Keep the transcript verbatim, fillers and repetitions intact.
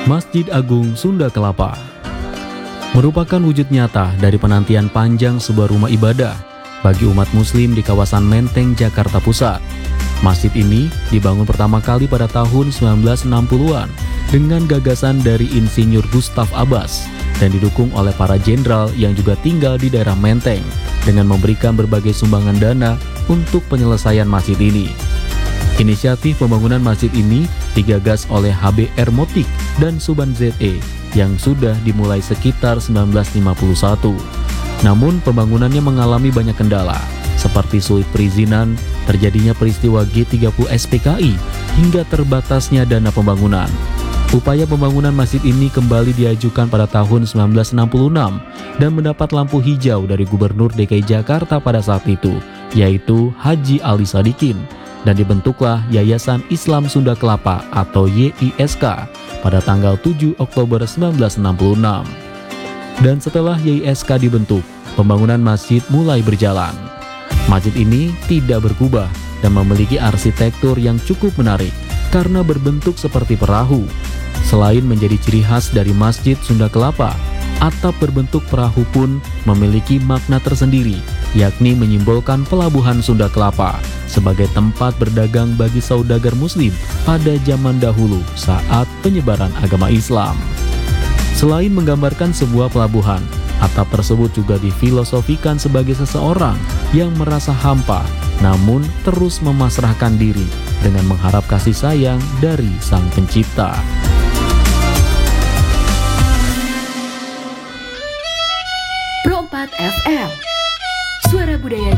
Masjid Agung Sunda Kelapa merupakan wujud nyata dari penantian panjang sebuah rumah ibadah bagi umat muslim di kawasan Menteng, Jakarta Pusat. Masjid ini dibangun pertama kali pada tahun sembilan belas enam puluhan dengan gagasan dari Insinyur Gustaf Abbas dan didukung oleh para jenderal yang juga tinggal di daerah Menteng dengan memberikan berbagai sumbangan dana untuk penyelesaian masjid ini. Inisiatif pembangunan masjid ini digagas oleh H B R Motik dan Suban Z E yang sudah dimulai sekitar sembilan belas lima puluh satu. Namun pembangunannya mengalami banyak kendala, seperti sulit perizinan, terjadinya peristiwa G tiga puluh S P K I, hingga terbatasnya dana pembangunan. Upaya pembangunan masjid ini kembali diajukan pada tahun sembilan belas enam puluh enam dan mendapat lampu hijau dari Gubernur D K I Jakarta pada saat itu, yaitu Haji Ali Sadikin, dan dibentuklah Yayasan Islam Sunda Kelapa atau Y I S K pada tanggal tujuh Oktober sembilan belas enam puluh enam. Dan setelah Y I S K dibentuk, pembangunan masjid mulai berjalan. Masjid ini tidak berkubah dan memiliki arsitektur yang cukup menarik karena berbentuk seperti perahu. Selain menjadi ciri khas dari Masjid Sunda Kelapa, atap berbentuk perahu pun memiliki makna tersendiri, yakni menyimbolkan pelabuhan Sunda Kelapa sebagai tempat berdagang bagi saudagar muslim pada zaman dahulu saat penyebaran agama Islam. Selain menggambarkan sebuah pelabuhan, atap tersebut juga difilosofikan sebagai seseorang yang merasa hampa namun terus memasrahkan diri dengan mengharap kasih sayang dari Sang Pencipta. Pro empat F M, suara budaya